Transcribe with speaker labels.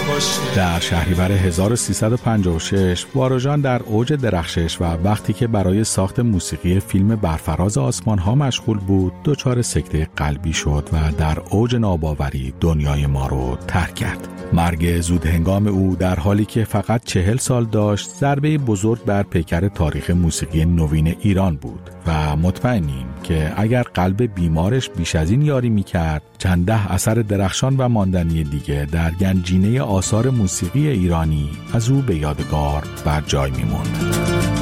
Speaker 1: در شهریور 1356 باروژان در اوج درخشش و وقتی که برای ساخت موسیقی فیلم برفراز آسمان ها مشغول بود دچار سکته قلبی شد و در اوج ناباوری دنیای ما رو ترک کرد. مرگ زود هنگام او در حالی که فقط 40 سال داشت ضربه بزرگ بر پیکر تاریخ موسیقی نوین ایران بود و مطمئنیم که اگر قلب بیمارش بیش از این یاری می‌کرد چند ده اثر درخشان و ماندنی دیگه در گنجینه آثار موسیقی ایرانی از او به یادگار بر جای می‌موند.